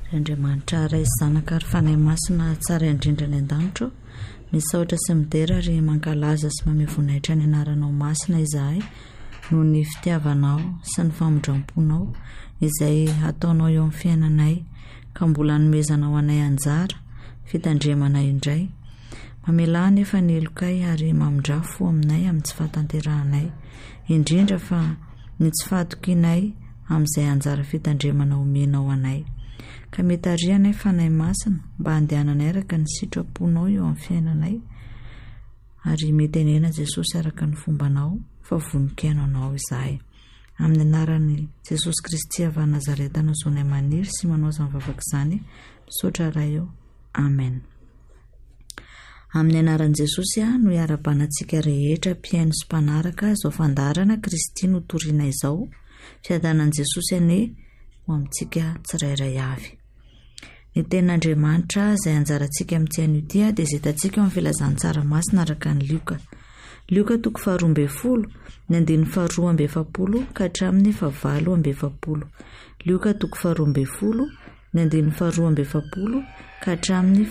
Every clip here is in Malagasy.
Andriamanitra ray zanaka ary fanahy masina tsara indrindra ny an-danitro, misaotra sy midera ary mankalaza sy mamevonaitra ny anaranao masina izahay noho ny fitiavanao sy ny famondram-ponao izay ataonao eo amin'ny fiainanay, ka mbola nomezanao anay anjara fitandremana indray. Mamelà nefa ny elokay ary mamondrafo aminay amin'ny tsy fahatanterahanay, indrindra fa ny tsy fahatokinay amin'izay anjara fitandremana omenao anay. Ka metarianay fanahy masina mba handehananay araka ny sitraponao eo amin'ny fiainanay ary metenena Jesosy araka ny fombanao fa voninkaino anao izahay. Amin'ny anaran'i Jesosy Kristy avy Nazareta no zonay maniry sy manao zavavaka izany, misaotra raha eo. Amen. Amin'ny anaran'i Jesosy no hiara-banantsika rehetra mpiaino sy mpanaraka izao fandarana Kristy no toriana izao, fiadanan'i Jesosy ane ho amintsika tsirairay avy. Ny tenin'Andriamanitra izay anjarantsika amin'ity anio dia izay hitantsika amin'ny filazantsara masina araka ny Lioka. Lioka 12 ny 12 ka hatramin'ny 7. Lioka 12 ny 12 ka hatramin'ny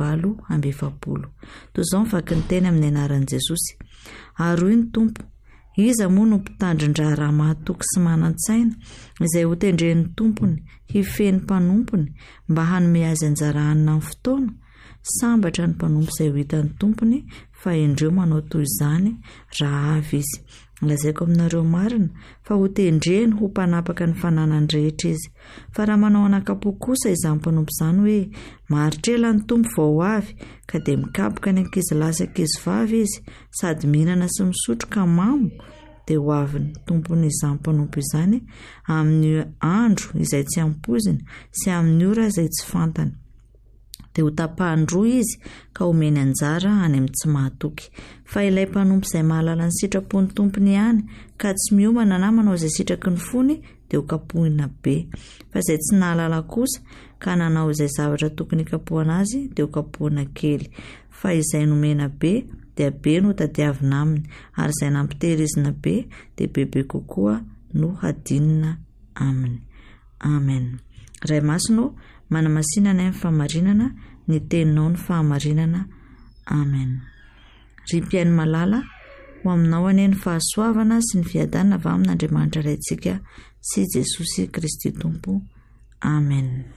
7. Toy izao mivaky ny teny amin'ny anaran'i Jesosy. Aroy ny Tompo, iza moa no mpitandrin-draha raha mahatoky sy manan-tsaina izay ho tendren'ny tompony hifeny mpanompony mba hanome azy anjara hanina amin'ny fotoana? Sambatra ny mpanompo izay ho hitan'ny tompony fa indreo manao toy izany raha avy izy. Lazaiko aminareo marina fa ho tendreny ho mpanapaka ny fananany rehetra izy. Fa raha manao anakapo kosa izany mpanompo izany hoe maharitreela ny tompo vao avy, ka dia mikapoka ny ankizilahy sy ankizivavy izy sady mihinana sy misotro ka mamo, dia ho avy ny tompony izany mpanompo izany amin'ny andro izay tsy ampoziny sy amin'ny ora izay tsy fantany. Dia ho tapahany roa izy ka omeny anjara any amin'ny tsy mahatoky. Fa ilay mpanompo izay mahalala ny sitrapony tompony ihany ka tsy miomana na manao izay sitraky ny fony dia ho kapohina be. Fa izay tsy nahalala kosa ka nanao izay zavatra tokony kapohana azy dia ho kapohina kely. Fa izay nomena be dia be no tadiavina aminy, ary izay nampitehirizina be dia bebe kokoa no hadinina aminy. Amen. Ray masino manamasinana amin'ny fahamarinana, ny teninao ny fahamarinana. Amen. Ry mpiaino malala, ho aminao ane ny fahasoavana sy ny fiadanana avy amin'Andriamanitra raintsika sy Jesosy Kristy Tompo. Amen.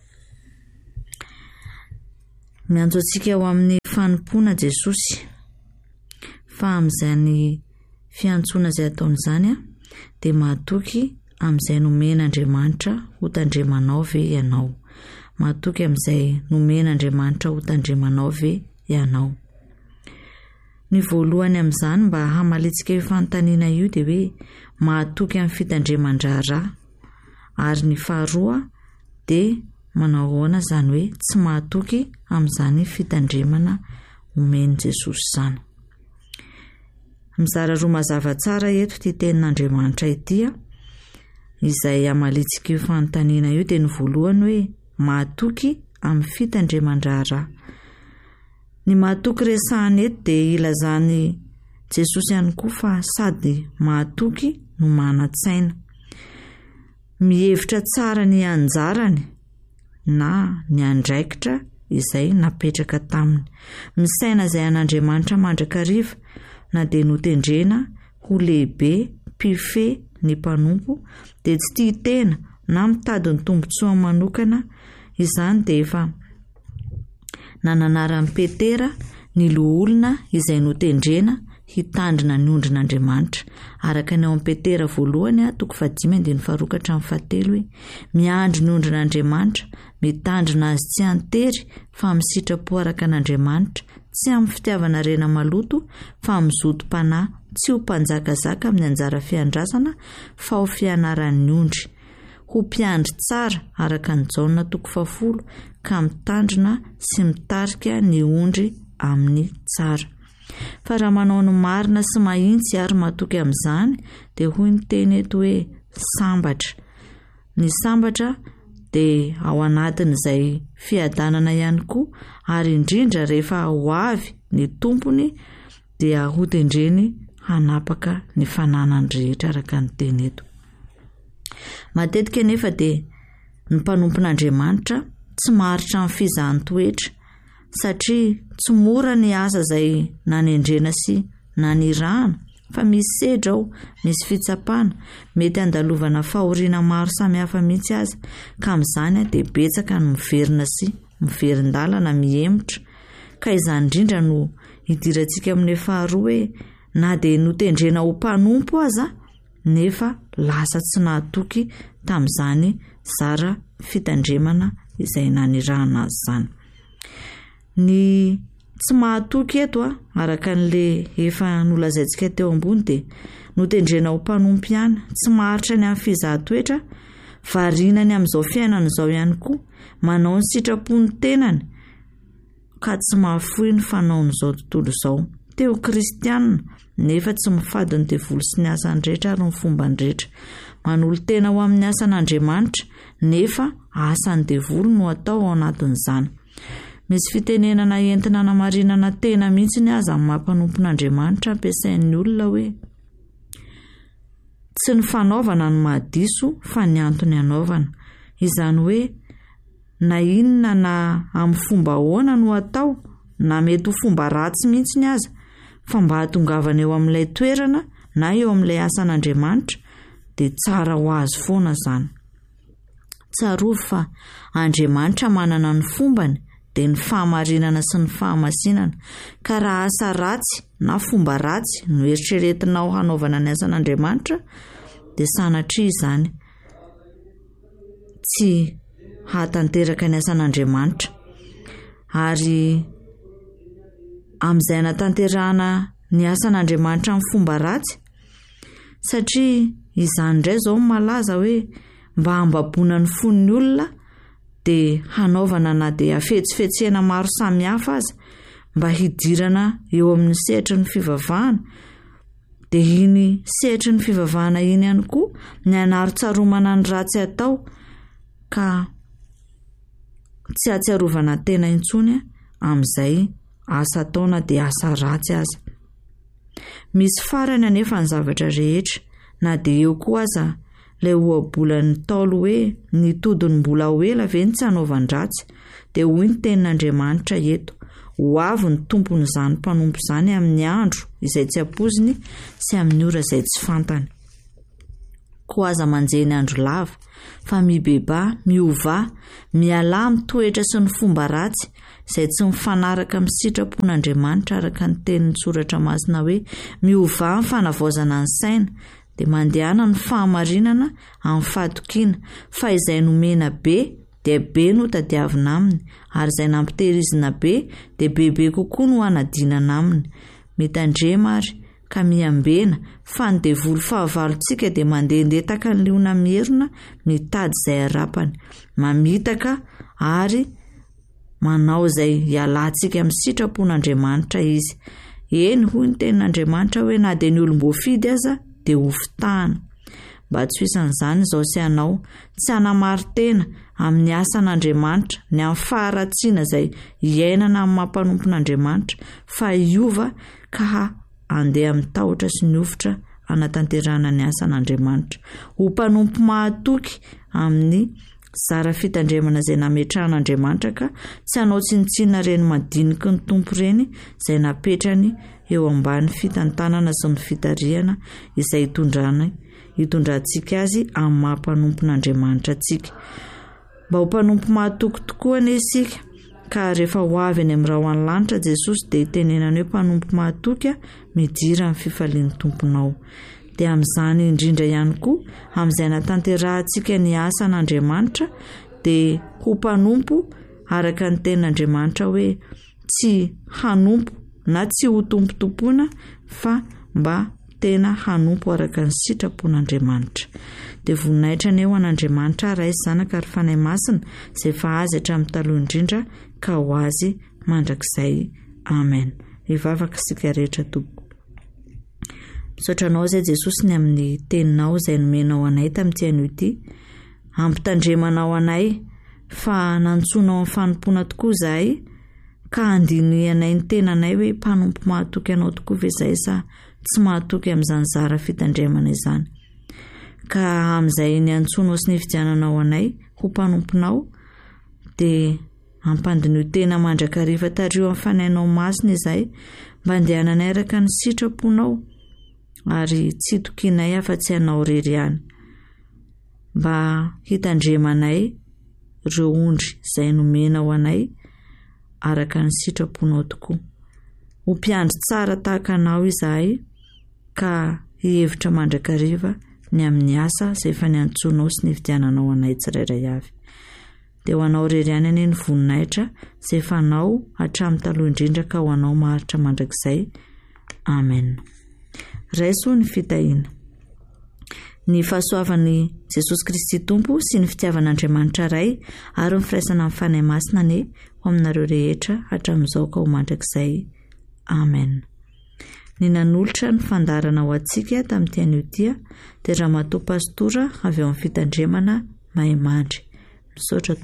Miantso antsika ho amin'ny fanompoana Jesosy, fa amin'izany fiantsoana izay ataony izany dia mahatoky amin'izay nomen'Andriamanitra ho tandremanao ve ianao. Mahatoky amin'izay nomen'Andriamanitra ho tandremanao ve ianao. Ny voalohany amin'izany mba hamalitsika io fanontaniana io dia hoe mahatoky amin'ny fitandreman-draharaha, ary ny faharoa dia manao ahoana izany hoe tsy mahatoky amin'izany fitandremana omeny Jesosy izany. Mizara roa mazava tsara eto ity tenin'Andriamanitra ity izay hamalitsika io fanontaniana io, dia ny voalohany hoe mahatoky amin'ny fitandreman-draharaha. Ny mahatoky resahany eto dia ilazany Jesosy ihany koa fa sady mahatoky no manan-tsaina, mihevitra tsara ny anjarany na ny andraikitra izay napetraka taminy. Misaina izay an'Andriamanitra mandrakariva na dia notendrena ho lehibe mpifehy ny mpanompo dia tsy tia tena na mitady ny tombotsoa manokana. Izany dia efa nananara-ny Petera ny loholona izay notendrena hitandrina ny ondrin'Andriamanitra, araka ny ao amin'ny Petera 1:5-7 hoe miandry ny ondrin'Andriamanitra, mitandrina azy tsy antery fa misitrapo araka an'Andriamanitra, tsy amin'ny fitiavana rena maloto fa amin'ny zotom-panahy, tsy ho mpanjakazaka amin'ny anjara fiandrasana fa ho fianaran'ny ondry, ho mpiandry tsara araka ny Jaona 10 ka mitandrina sy mitarika ny ondry amin'ny tsara. Fa raha manao ny marina sy mahintsy ary mahatoky amin'izany dia hoy ny teny eto hoe sambatra. Ny sambatra dia ao anatin'izay fiadanana ihany koa, ary indrindra rehefa ho avy ny tompony dia ho tendreny hanapaka ny fananany rehetra araka ny teny eto. Matetika nefa dia ny mpanompon'Andriamanitra tsy maharitra amin'ny fizahany toetra satria tsy mora ny asa izay nanendrena sy nanirahana fa misy sedra ao, misy fitsapana, mety handalovana fahoriana maro samihafa mihitsy aza ka amin'izany dia betsaka ny miverina sy miverin-dalana mihemotra ka izany indrindra no hidirantsika amin'ny faharoa hoe na dia notendrena ho mpanompo aza nefa lasa tsy nahatoky tamin'izany zara fitandremana izay nanirahana azy izany. Ny tsy mahatoky eto araka an'le efa nolazaintsika teo ambony dia notendrena ho mpanompo ihany, tsy maharitra ny amin'ny fizahan-toetra, varinany amin'izao fiainana izao ihany koa, manao ny sitrapony tenany ka tsy mahafoy ny fanaon'izao tontolo izao. Teo kristianina nefa tsy mifady ny devoly sy ny asany rehetra ary ny fombany rehetra, manolo tena ho amin'ny asan'Andriamanitra nefa asan'ny devoly no atao ao anatin'izany. Misy fitenenana entina namarinana tena mihitsy ny aza amin'ny mampanompon'Andriamanitra ampiasain'ny olona hoe tsy ny fanaovana ny mahadiso fa ny antony anaovana. Izany hoe na inona na amin'ny fomba ahoana no atao na mety ho fomba ratsy mihitsy ny aza fa mba hatongavana eo amin'ilay toerana na eo amin'ilay asan'Andriamanitra dia tsara ho azy foana izany. Tsarovy fa Andriamanitra manana ny fombany dia ny fahamarinana sy ny fahamasinana ka raha asa ratsy na fomba ratsy no eritreretinao hanaovana ny asan'Andriamanitra dia sanatria izany tsy hatanteraka ny asan'Andriamanitra ary amin'izay natanterahana ny asan'Andriamanitra amin'ny fomba ratsy satria izany indray izao malaza hoe mba hambabona ny fon'ny olona dia hanaovana na dia hafetsifetsena maro samihafa aza mba hidirana eo amin'ny sehatra ny fivavahana dia iny sehatra ny fivavahana iny ihany koa ny anaro-tsaromana ny ratsy atao ka tsy ahatsiarovana tena intsony amin'izay asa ataona dia asa ratsy aza. Misy farany anefa ny zavatra rehetra na dia eo koa aza ilay ohabolan'ny Ntaolo hoe ny todiny mbola ho ela ve ny tsy hanaovan-dratsy dia hoy ny tenin'Andriamanitra eto, ho avy ny tompon'izany mpanompo izany amin'ny andro izay tsy ampoiziny sy amin'ny ora izay tsy fantany. Koa aza manjeny andro lava fa mibeba, miova, miala amin'ny toetra sy ny fomba ratsy izay tsy mifanaraka amin'ny sitrapon'Andriamanitra araka ny tenin'ny soratra masina hoe miova amin'ny fanavaozana ny saina dia mandehana ny fahamarinana amin'ny fahatokiana fa izay nomena be dia be no tadiavina aminy ary izay nampitehirizina be dia bebe kokoa no hanadinana aminy. Mitandrema ary ka miambena fa ny devoly fahavalontsika dia mandehandeha taka ny liona mierona mitady izay arapany, mamitaka ary manao izay hialantsika amin'ny sitrapon'Andriamanitra izy. Eny hoy ny tenin'Andriamanitra hoe na dia ny olom-boafidy aza dia ho fitahana. Mba tsy hoisan'izany izao sy anao tsy hanamary tena amin'ny asan'Andriamanitra ny amin'ny faharatsiana izay hiainana amin'ny mampanompon'Andriamanitra fa hiova ka andeha amin'ny tahotra sy ny ofitra hanatanterahana ny asan'Andriamanitra. Ho mpanompo mahatoky amin'ny zara fitandremana izay nametrahan'Andriamanitra ka tsy hanao tsinitsinina reny madiniky ny tompo reny izay napetrany eo ambany fitantanana sy ny fitarihana izay hitondrantsika azy amin'ny mampanompon'Andriamanitra antsika. Mba ho mpanompo mahatoky tokoa anie isika ka rehefa ho avy any amin'ny raha ho any lanitra Jesosy dia hitenenany hoe mpanompo mahatoky midira amin'ny fifalian'ny tomponao. Dia amin'izany indrindra ihany koa amin'izay natanterahantsika ny asan'Andriamanitra dia ho mpanompo araka ny tenin'Andriamanitra hoe tsy hanompo na tsy ho tompotompoana fa mba tena hanompo araka ny sitrapon'Andriamanitra. Dia voninahitra ny eo an'Andriamanitra raha izy zanaka ary fanahy masina izay fa azy hatramin'ny taloha indrindra ka ho azy mandrakizay. Amen. Hivavaka isika rehetra tompoko. Misaotranao izay Jesosy ny amin'ny teninao izay nomenao anay tamin'ity anio ity. Ampitandremanao anay fa nantsonao amin'ny fanompona tokoa izahay ka andiny anay ny tenanay hoe mpanompo mahatoky anao tokoa ve izahay sa tsy mahatoky amin'izany zara fitandremana izany. Ka amin'izay ny antsonao sy ny fidiananao anay ho mpanomponao dia ampandinio tena mandrakariva tario amin'ny fanainao masina izay mba andehananay araka ny sitraponao ary tsy tokinay afa-tsy anao rery ihany, mba hitandremanay ireo ondry izay nomenao anay araka ny sitraponao tokoa. Ho mpiandry tsara tahaka anao izahay ka hihevitra mandrakariva ny amin'ny asa izay efa niantsonao sy nividiananao anay tsirairay avy. Dia ho anao rery ihany anie ny voninahitra izay efa nao hatramin'ny taloha indrindra ka ho anao maharitra mandrakizay. Amen. Raiso ny fitahiana. Ny fahasoavan'i Jesosy Kristy Tompo sy ny fitiavan'Andriamanitra Ray ary ny firaisana amin'ny fanahy masina anie ho aminareo rehetra hatramin'izao ka ho mandrakizay. Amen. Ny nanolotra ny fandarana ho antsika tamin'ity aniotia dia Ramatoa Pastora avy ao amin'ny fitandremana Mahimandry. Misaotra